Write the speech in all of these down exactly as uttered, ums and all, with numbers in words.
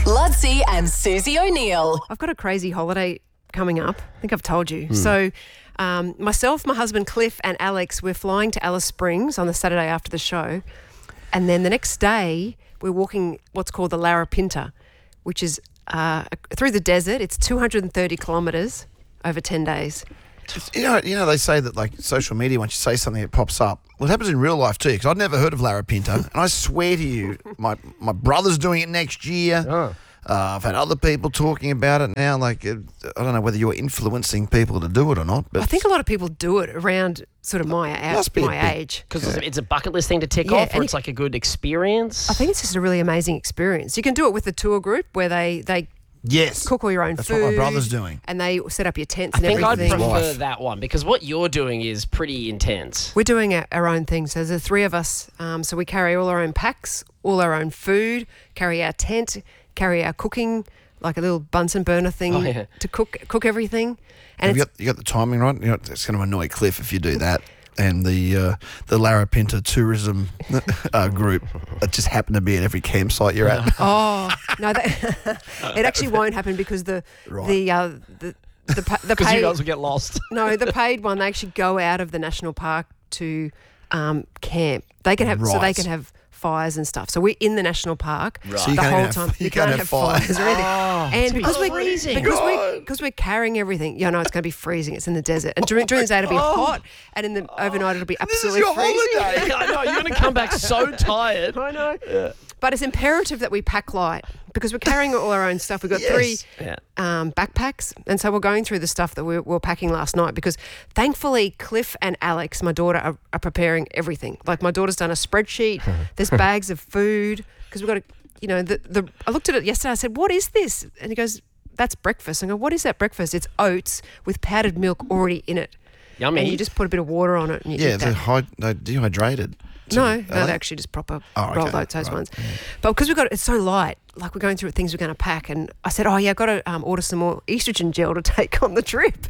Ludsey and Susie O'Neill. I've got a crazy holiday coming up. I think I've told you. Mm. So um, myself, my husband Cliff and Alex, we're flying to Alice Springs on the Saturday after the show. And then the next day, we're walking what's called the Larapinta, which is uh, through the desert. It's two hundred thirty kilometres over ten days. You know, you know, they say that like social media, once you say something, it pops up. Well, it happens in real life too, because I'd never heard of Larapinta, and I swear to you, my my brother's doing it next year. Oh. Uh, I've had other people talking about it now. Like, uh, I don't know whether you're influencing people to do it or not, but I think a lot of people do it around sort of my, must be my age. Because yeah. it's a bucket list thing to tick yeah, off, or it's like a good experience. I think it's just a really amazing experience. You can do it with the tour group where they they. Yes. Cook all your own That's food. That's what my brother's doing. And they set up your tents I and everything. I think everything. I'd prefer that one because what you're doing is pretty intense. We're doing our, our own thing. So there's the three of us. Um, so we carry all our own packs, all our own food, carry our tent, carry our cooking, like a little Bunsen burner thing oh, yeah. to cook cook everything. And you got, you got the timing right? You know, it's going to annoy Cliff if you do that. And the uh, the Larapinta tourism uh, group, it just happened to be at every campsite you're at. Oh no, that, it actually won't happen because the right. the uh, the the, pa- the paid you guys will get lost. No, the paid one they actually go out of the national park to um, camp. They can have right. so they can have fires and stuff. So we're in the national park right. so the whole have, time. You, you can't, can't have fires, fires or anything. Oh, and because we're freezing. because we're because we're carrying everything. Yeah, no, it's going to be freezing. It's in the desert, and during, during the day it'll be oh. hot, and in the overnight it'll be absolutely this is your freezing. holiday. I know you're going to come back so tired. I know. Yeah. But it's imperative that we pack light because we're carrying all our own stuff. We've got yes. three yeah. um, backpacks. And so we're going through the stuff that we we were packing last night because thankfully Cliff and Alex, my daughter, are, are preparing everything. Like my daughter's done a spreadsheet. There's bags of food because we've got to, you know, the, the. I looked at it yesterday. I said, what is this? And he goes, that's breakfast. I go, what is that breakfast? It's oats with powdered milk already in it. Yummy. And you just put a bit of water on it and you yeah, eat they're, that. high, they're dehydrated. No, so, no, they? they're actually just proper oh, okay. rolled oats, those right. ones. Yeah. But because we've got it's so light, like we're going through things we're going to pack, and I said, oh yeah, I've got to um, order some more estrogen gel to take on the trip.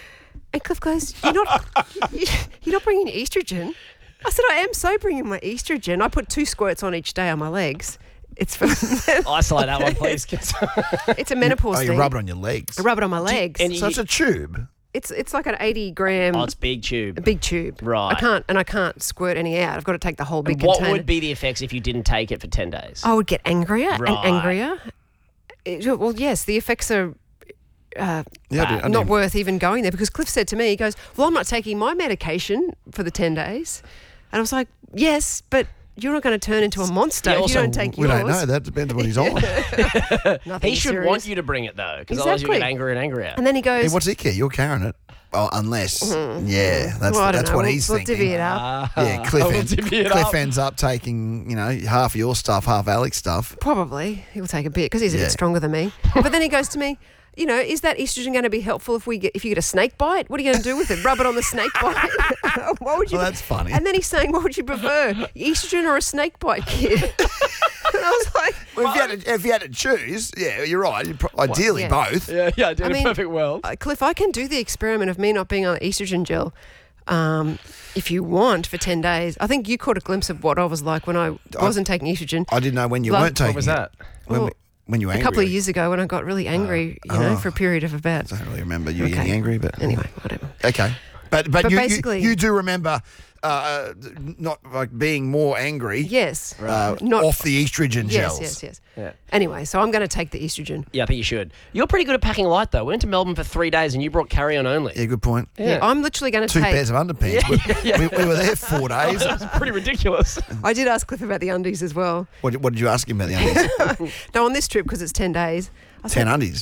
And Cliff goes, you're not, you're not bringing estrogen. I said, I am so bringing my estrogen. I put two squirts on each day on my legs. It's for isolate that one, please. It's a menopause oh, thing. you rub it on your legs. I rub it on my legs. and so it's a tube. It's it's like an eighty gram. Oh, it's big tube. A big tube. Right. I can't and I can't squirt any out. I've got to take the whole big and what container. would be the effects if you didn't take it for ten days? I would get angrier right. and angrier. It, well, yes, the effects are uh, yeah, I do, I not do. worth even going there because Cliff said to me, he goes, well, I'm not taking my medication for the ten days. And I was like, yes, but you're not going to turn into a monster Yeah, if you also, don't take We yours. don't know. That depends on what he's on. Nothing he should serious. want you to bring it, though, because otherwise you'll Exactly. get angrier and angrier. And then he goes, Hey, what's he care? You're carrying it. Oh, unless, Mm-hmm. yeah, that's well, I don't that's know. what we'll, he's we'll thinking. divvy it up. Uh, Yeah, Cliff, we'll ends, divvy it Cliff up. ends up taking, you know, half your stuff, half Alex's stuff. Probably. He'll take a bit because he's a Yeah. bit stronger than me. But then he goes to me, you know, is that estrogen going to be helpful if we get if you get a snake bite? What are you going to do with it? Rub it on the snake bite? What would you? Well, that's funny. And then he's saying, what would you prefer, estrogen or a snake bite, kid? And I was like, Well, if you, had to, if you had to choose, yeah, you're right. You'd pro- ideally, Yeah. both. Yeah, yeah, in I a mean, perfect world. uh, Cliff, I can do the experiment of me not being on estrogen gel. Um, if you want, for ten days. I think you caught a glimpse of what I was like when I wasn't taking estrogen. I didn't know when you Love- weren't taking What was it. that? When, Well, we- when you were a angry. couple of years ago when I got really angry, you know, Oh. for a period of about... I don't really remember you Okay. getting angry, but Anyway, whatever. okay. But but, But you, basically- you you do remember uh, not like being more angry. Yes. Uh, Not- off the estrogen Yes, gels. yes, yes. Yeah. Anyway, so I'm going to take the estrogen. Yeah, I think you should. You're pretty good at packing light, though. We went to Melbourne for three days and you brought carry-on only. Yeah, good point. Yeah. I'm literally going to Two take... pairs of underpants. We, we, we were there four days. That's pretty ridiculous. I did ask Cliff about the undies as well. What, what did you ask him about the undies? No, on this trip, because it's ten days. I Ten said, undies.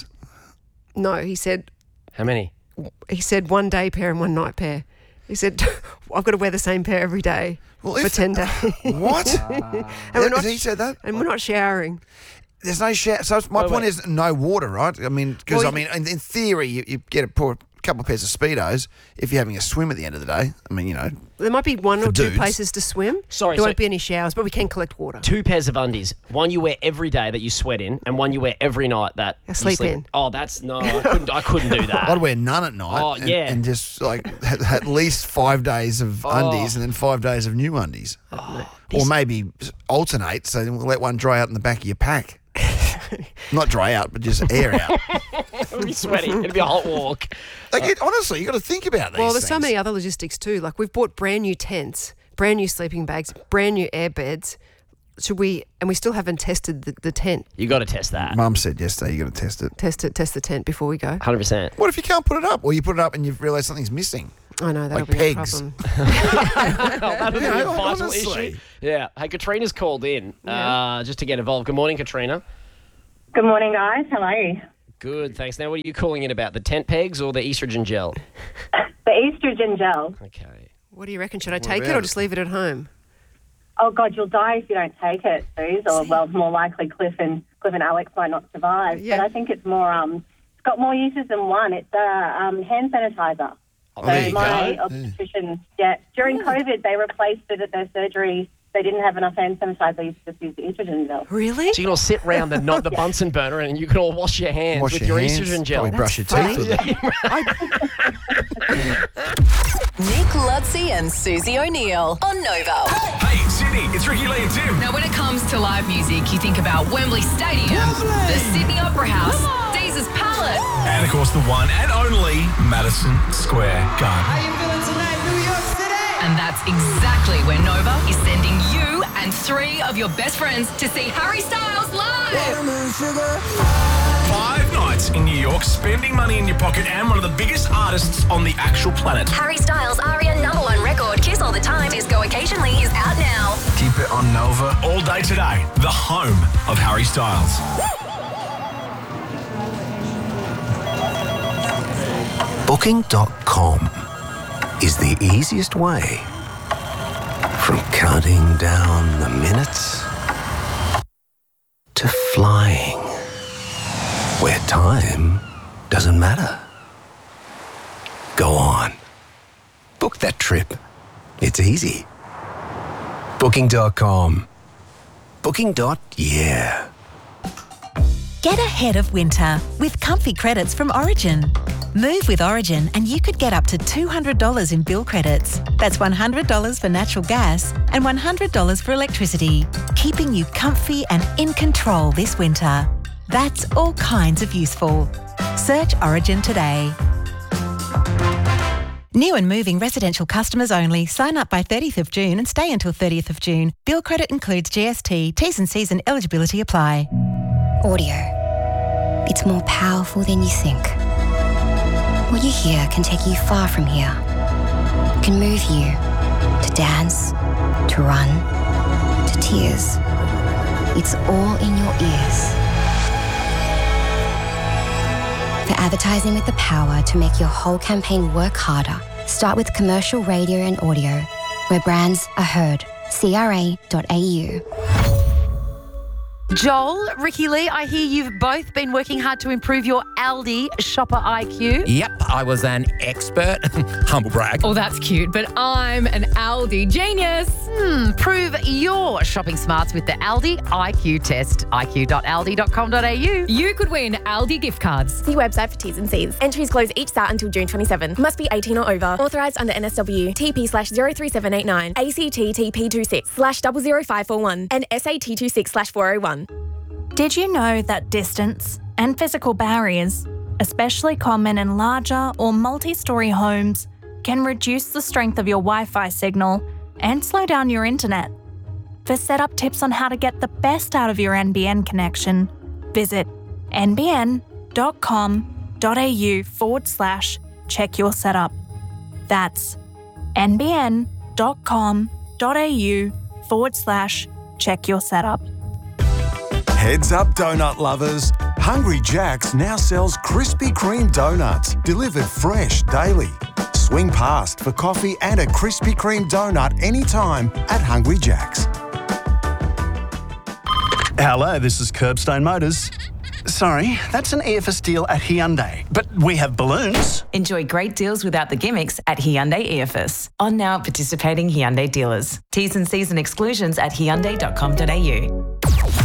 No, he said How many? he said one day pair and one night pair. He said, I've got to wear the same pair every day Well, for if- ten days. What? and we're not, Has he said that? and we're not showering. There's no shower. So my Wait, point wait. is no water, right? I mean, because Well, I mean, in, in theory, you, you get a poor couple of pairs of Speedos if you're having a swim at the end of the day. I mean, you know, There might be one For or two dudes. places to swim. Sorry, There so- won't be any showers, but we can collect water. Two pairs of undies. One you wear every day that you sweat in, and one you wear every night that I you sleep in. Oh, that's no, I couldn't. I couldn't do that. I'd wear none at night. Oh, and, yeah. and just like ha- at least five days of Oh. undies and then five days of new undies. Or maybe alternate, so then we'll let one dry out in the back of your pack. Not dry out, but just air out. It'll be sweaty. It'll be a hot walk. Like, it, honestly, you got to think about these Well, there's so things. many other logistics too. Like we've bought brand new tents, brand new sleeping bags, brand new air beds. Should we? And we still haven't tested the, the tent. You got to test that. Mum said yesterday you got to test it. Test it. Test the tent before we go. one hundred percent. What if you can't put it up, or you put it up and you realise something's missing? I know that'll Like be pegs. a problem. That'll be You a know, vital honestly. issue. Yeah. Hey, Katrina's called in uh, just to get involved. Good morning, Katrina. Good morning, guys. How are you? Good, thanks. Now, what are you calling in about? The tent pegs or the estrogen gel? The estrogen gel. Okay. What do you reckon? Should I take it about or it? just leave it at home? Oh, God, you'll die if you don't take it, Suze. Or, well, more likely Cliff and Cliff and Alex might not survive. Yeah. But I think it's more, um, it's got more uses than one. It's a um, hand sanitizer. Oh, So there you my go. obstetrician, yeah, during COVID, they replaced it at their surgery. They didn't have enough hand sanitizer. They used to just use the estrogen gel. Really? So you can all sit round the, not the Bunsen burner and you can all wash your hands Wash with your your, hands, estrogen gel. probably brush your funny. teeth with it. Nick Lutzi and Susie O'Neill on Nova. Hey, Sydney, it's Ricky Lee and Tim. Now, when it comes to live music, you think about Wembley Stadium, the Sydney Opera House, Caesars Palace. And of course, the one and only Madison Square Garden. And that's exactly where Nova is sending you and three of your best friends to see Harry Styles live. Five nights in New York, spending money in your pocket, and one of the biggest artists on the actual planet. Harry Styles' Aria number one record, Kiss All the Time, Disco Occasionally, is out now. Keep it on Nova all day today, the home of Harry Styles. Booking dot com is the easiest way from counting down the minutes to flying where time doesn't matter. Go on. Book that trip. It's easy. Booking dot com. Booking. Yeah. Get ahead of winter with comfy credits from Origin. Move with Origin and you could get up to two hundred dollars in bill credits. That's one hundred dollars for natural gas and one hundred dollars for electricity, keeping you comfy and in control this winter. That's all kinds of useful. Search Origin today. New and moving residential customers only. Sign up by thirtieth of June and stay until thirtieth of June. Bill credit includes G S T. T's and C's and eligibility apply. Audio. It's more powerful than you think. What you hear can take you far from here. It can move you to dance, to run, to tears. It's all in your ears. For advertising with the power to make your whole campaign work harder, start with commercial radio and audio, where brands are heard. C R A dot A U. Joel, Ricky Lee, I hear you've both been working hard to improve your Aldi shopper I Q. Yep, I was an expert. Humble brag. Oh, that's cute, but I'm an Aldi genius. Hmm, prove your shopping smarts with the Aldi I Q test. I Q dot aldi dot com dot a u. You could win Aldi gift cards. See website for T's and C's. Entries close each start until June twenty-seventh. Must be eighteen or over. Authorised under N S W. T P slash zero three seven eight nine. A C T T P two six slash double zero five four one. And S A T two six slash four oh one. Did you know that distance and physical barriers, especially common in larger or multi-storey homes, can reduce the strength of your Wi-Fi signal and slow down your internet? For setup tips on how to get the best out of your N B N connection, visit N B N dot com dot a u forward slash check your setup. That's N B N dot com dot a u forward slash check your setup. Heads up, donut lovers. Hungry Jack's now sells Krispy Kreme donuts, delivered fresh daily. Swing past for coffee and a Krispy Kreme donut anytime at Hungry Jack's. Hello, this is Curbstone Motors. Sorry, that's an E F S deal at Hyundai, but we have balloons. Enjoy great deals without the gimmicks at Hyundai E F S. On now at participating Hyundai dealers. T's and C's and exclusions at hyundai dot com dot a u.